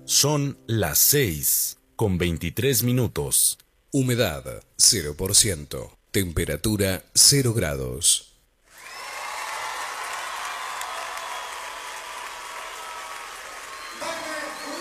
Son las 6:23. Humedad 0%. Temperatura 0 grados.